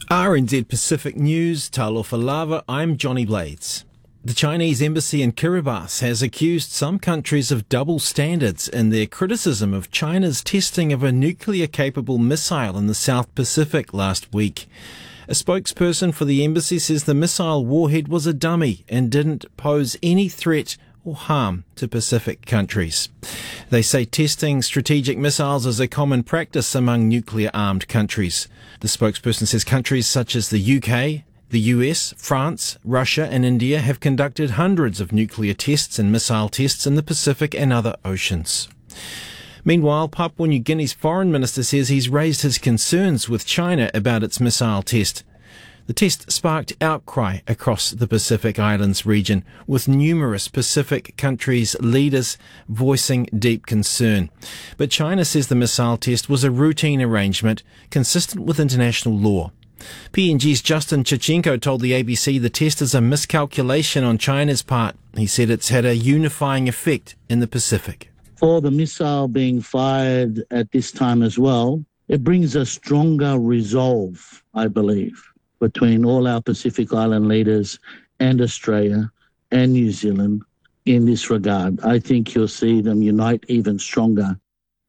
RNZ Pacific News, Talofa Lava, I'm Johnny Blades. The Chinese embassy in Kiribati has accused some countries of double standards in their criticism of China's testing of a nuclear-capable missile in the South Pacific last week. A spokesperson for the embassy says the missile warhead was a dummy and didn't pose any threat or harm to Pacific countries. They say testing strategic missiles is a common practice among nuclear-armed countries. The spokesperson says countries such as the UK, the US, France, Russia and India have conducted hundreds of nuclear tests and missile tests in the Pacific and other oceans. Meanwhile, Papua New Guinea's foreign minister says he's raised his concerns with China about its missile test. The test sparked outcry across the Pacific Islands region, with numerous Pacific countries' leaders voicing deep concern. But China says the missile test was a routine arrangement consistent with international law. PNG's Justin Chichenko told the ABC the test is a miscalculation on China's part. He said it's had a unifying effect in the Pacific. For the missile being fired at this time as well, it brings a stronger resolve, I believe, between all our Pacific Island leaders and Australia and New Zealand in this regard. I think you'll see them unite even stronger.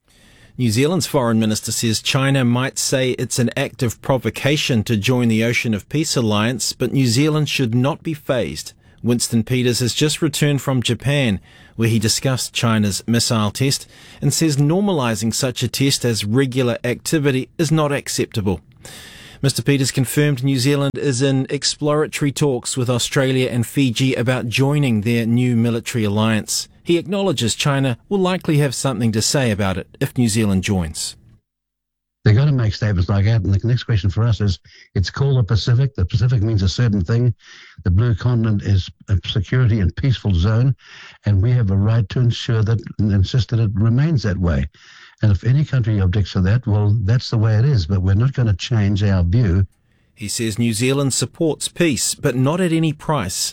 New Zealand's foreign minister says China might say it's an act of provocation to join the Ocean of Peace alliance, but New Zealand should not be fazed. Winston Peters has just returned from Japan, where he discussed China's missile test and says normalising such a test as regular activity is not acceptable. Mr. Peters confirmed New Zealand is in exploratory talks with Australia and Fiji about joining their new military alliance. He acknowledges China will likely have something to say about it if New Zealand joins. They've got to make statements like that. And the next question for us is, it's called the Pacific. The Pacific means a certain thing. The blue continent is a security and peaceful zone. And we have a right to ensure that and insist that it remains that way. And if any country objects to that, well, that's the way it is. But we're not going to change our view. He says New Zealand supports peace, but not at any price.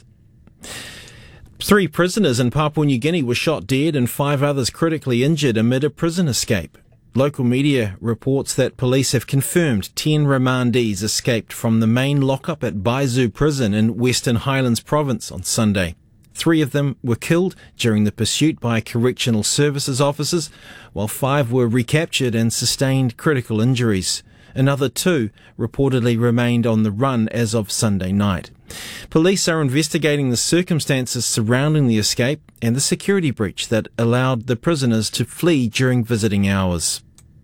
3 prisoners in Papua New Guinea were shot dead and 5 others critically injured amid a prison escape. Local media reports that police have confirmed 10 remandees escaped from the main lockup at Baizu Prison in Western Highlands Province on Sunday. 3 of them were killed during the pursuit by correctional services officers, while 5 were recaptured and sustained critical injuries. Another 2 reportedly remained on the run as of Sunday night. Police are investigating the circumstances surrounding the escape and the security breach that allowed the prisoners to flee during visiting hours.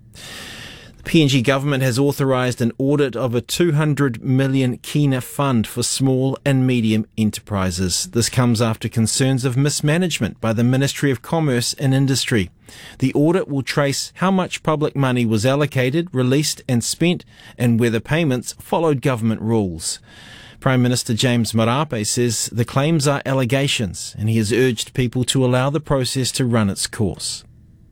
The PNG government has authorised an audit of a 200 million kina fund for small and medium enterprises. This comes after concerns of mismanagement by the Ministry of Commerce and Industry. The audit will trace how much public money was allocated, released and spent, and whether payments followed government rules. Prime Minister James Marape says the claims are allegations, and he has urged people to allow the process to run its course.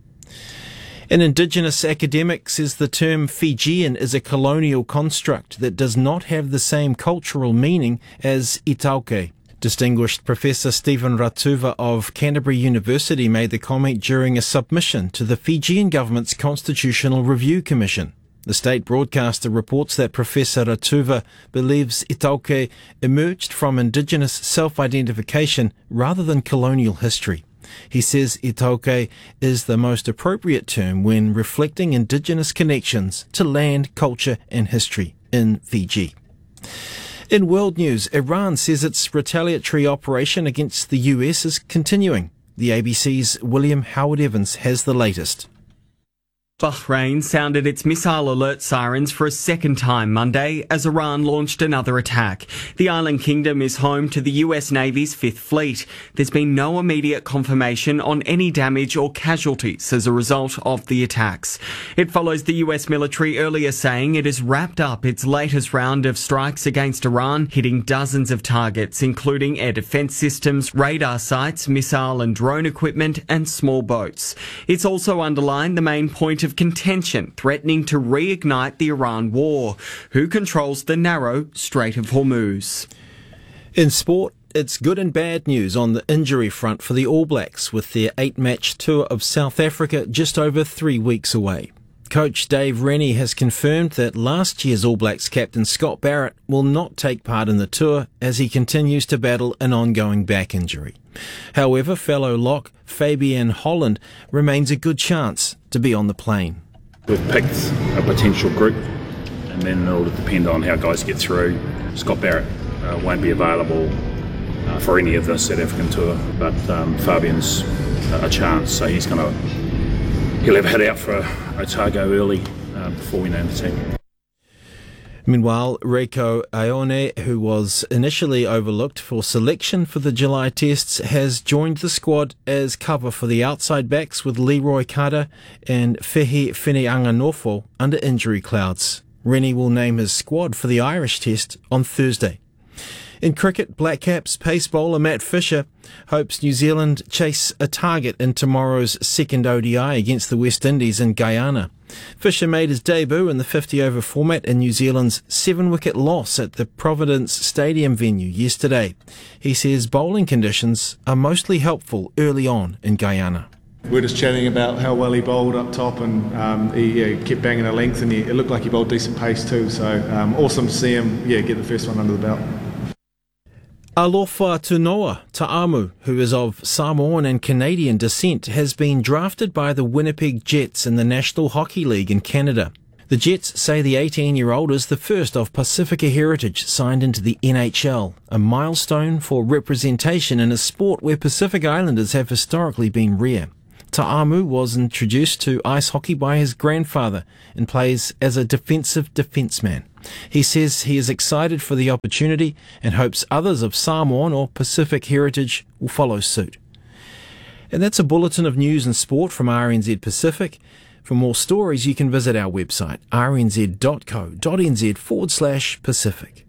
An Indigenous academic says the term Fijian is a colonial construct that does not have the same cultural meaning as Itauke. Distinguished Professor Stephen Ratuva of Canterbury University made the comment during a submission to the Fijian government's Constitutional Review Commission. The state broadcaster reports that Professor Ratuva believes Itauke emerged from Indigenous self-identification rather than colonial history. He says Itauke is the most appropriate term when reflecting Indigenous connections to land, culture and history in Fiji. In world news, Iran says its retaliatory operation against the US is continuing. The ABC's William Howard Evans has the latest. Bahrain sounded its missile alert sirens for a second time Monday as Iran launched another attack. The island kingdom is home to the US Navy's 5th Fleet. There's been no immediate confirmation on any damage or casualties as a result of the attacks. It follows the US military earlier saying it has wrapped up its latest round of strikes against Iran, hitting dozens of targets, including air defense systems, radar sites, missile and drone equipment, and small boats. It's also underlined the main point of contention, threatening to reignite the Iran war. Who controls the narrow Strait of Hormuz? In sport, it's good and bad news on the injury front for the All Blacks, with their 8-match tour of South Africa just over 3 weeks away. Coach Dave Rennie has confirmed that last year's All Blacks captain Scott Barrett will not take part in the tour as he continues to battle an ongoing back injury. However, fellow lock Fabian Holland remains a good chance to be on the plane. We've picked a potential group, and then it'll depend on how guys get through. Scott Barrett won't be available for any of the South African tour, but Fabian's a chance, so he'll have a head out for Otago early before we name the team. Meanwhile, Reiko Aone, who was initially overlooked for selection for the July tests, has joined the squad as cover for the outside backs with Leroy Kata and Fehi Whineanganofo under injury clouds. Rennie will name his squad for the Irish test on Thursday. In cricket, Black Caps pace bowler Matt Fisher hopes New Zealand chase a target in tomorrow's second ODI against the West Indies in Guyana. Fisher made his debut in the 50-over format in New Zealand's 7-wicket loss at the Providence Stadium venue yesterday. He says bowling conditions are mostly helpful early on in Guyana. We're just chatting about how well he bowled up top, and he kept banging a length, and it looked like he bowled decent pace too, so awesome to see him get the first one under the belt. Alofa Tunoa Ta'amu, who is of Samoan and Canadian descent, has been drafted by the Winnipeg Jets in the National Hockey League in Canada. The Jets say the 18-year-old is the first of Pacifica heritage signed into the NHL, a milestone for representation in a sport where Pacific Islanders have historically been rare. Ta'amu was introduced to ice hockey by his grandfather and plays as a defensive defenceman. He says he is excited for the opportunity and hopes others of Samoan or Pacific heritage will follow suit. And that's a bulletin of news and sport from RNZ Pacific. For more stories, you can visit our website, rnz.co.nz/Pacific.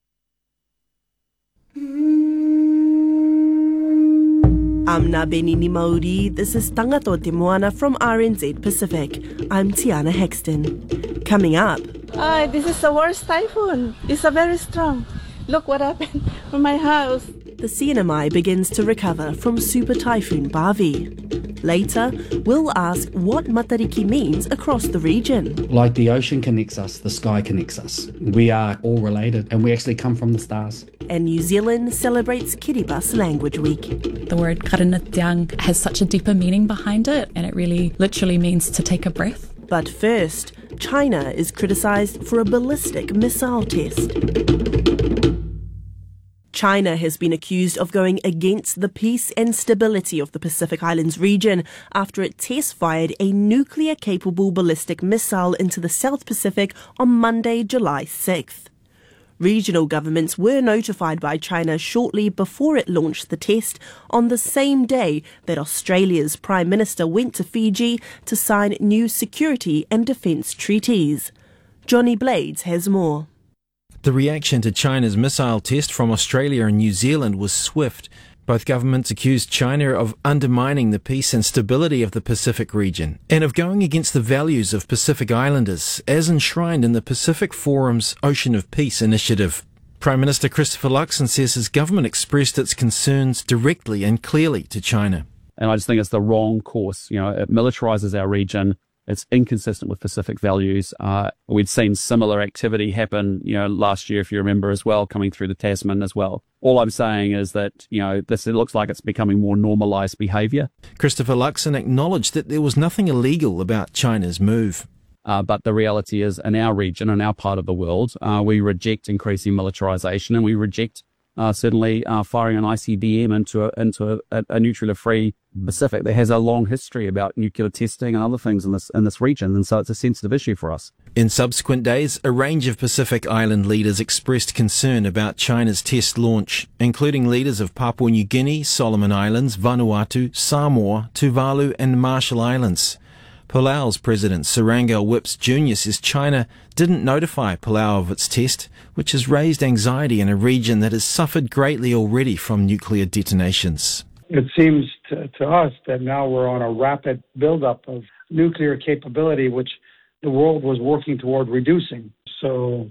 I'm Benini Mauri. This is Tangato Te Moana from RNZ Pacific. I'm Tiana Hexton. Coming up. This is the worst typhoon. It's a very strong. Look what happened to my house. The CNMI begins to recover from Super Typhoon Bavi. Later, we'll ask what Matariki means across the region. Like the ocean connects us, the sky connects us. We are all related, and we actually come from the stars. And New Zealand celebrates Kiribati Language Week. The word karanatiang has such a deeper meaning behind it, and it really literally means to take a breath. But first, China is criticised for a ballistic missile test. China has been accused of going against the peace and stability of the Pacific Islands region after it test-fired a nuclear-capable ballistic missile into the South Pacific on Monday, July 6th. Regional governments were notified by China shortly before it launched the test on the same day that Australia's Prime Minister went to Fiji to sign new security and defence treaties. Johnny Blades has more. The reaction to China's missile test from Australia and New Zealand was swift. Both governments accused China of undermining the peace and stability of the Pacific region and of going against the values of Pacific Islanders as enshrined in the Pacific Forum's Ocean of Peace initiative. Prime Minister Christopher Luxon says his government expressed its concerns directly and clearly to China. And I just think it's the wrong course. It militarises our region. It's inconsistent with Pacific values. We'd seen similar activity happen, last year, if you remember as well, coming through the Tasman as well. All I'm saying is that, it looks like it's becoming more normalised behaviour. Christopher Luxon acknowledged that there was nothing illegal about China's move. But the reality is, in our region, in our part of the world, we reject increasing militarisation, and we reject certainly firing an ICBM into a nuclear-free Pacific that has a long history about nuclear testing and other things in this region, and so it's a sensitive issue for us. In subsequent days, a range of Pacific Island leaders expressed concern about China's test launch, including leaders of Papua New Guinea, Solomon Islands, Vanuatu, Samoa, Tuvalu and Marshall Islands. Palau's President Sarangel Whips Jr. says China didn't notify Palau of its test, which has raised anxiety in a region that has suffered greatly already from nuclear detonations. It seems to us that now we're on a rapid buildup of nuclear capability, which the world was working toward reducing. So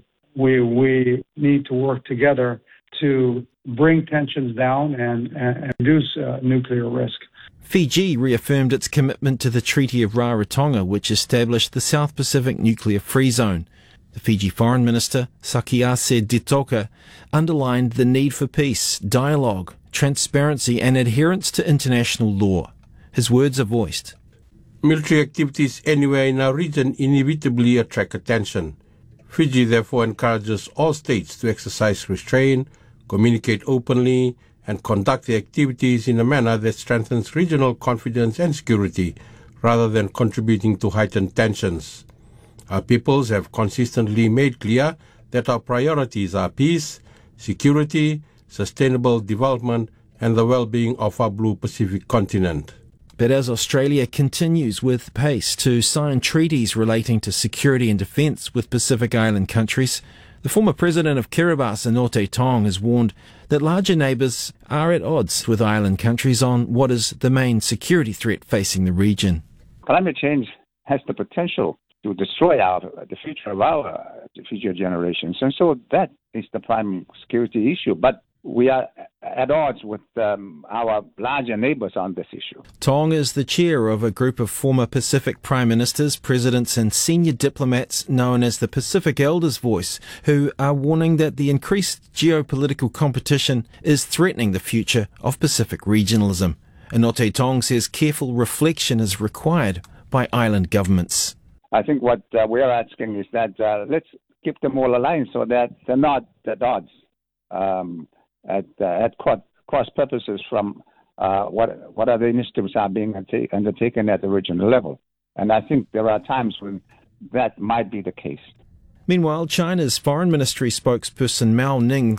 we need to work together to bring tensions down and reduce nuclear risk. Fiji reaffirmed its commitment to the Treaty of Rarotonga, which established the South Pacific Nuclear Free Zone. The Fiji Foreign Minister, Sakiase Ditoka, underlined the need for peace, dialogue, transparency and adherence to international law. His words are voiced. Military activities anywhere in our region inevitably attract attention. Fiji therefore encourages all states to exercise restraint, communicate openly, and conduct their activities in a manner that strengthens regional confidence and security, rather than contributing to heightened tensions. Our peoples have consistently made clear that our priorities are peace, security, sustainable development, and the well-being of our Blue Pacific continent. But as Australia continues with pace to sign treaties relating to security and defence with Pacific Island countries, the former president of Kiribati, Anote Tong, has warned that larger neighbours are at odds with island countries on what is the main security threat facing the region. Climate change has the potential to destroy the future of our future generations, and so that is the prime security issue. But we are at odds with our larger neighbours on this issue. Tong is the chair of a group of former Pacific prime ministers, presidents and senior diplomats known as the Pacific Elders' Voice, who are warning that the increased geopolitical competition is threatening the future of Pacific regionalism. Anote Tong says careful reflection is required by island governments. I think what we're asking is that let's keep them all aligned so that they're not at odds. At cross purposes from what other initiatives are being undertaken at the regional level. And I think there are times when that might be the case. Meanwhile, China's Foreign Ministry spokesperson Mao Ning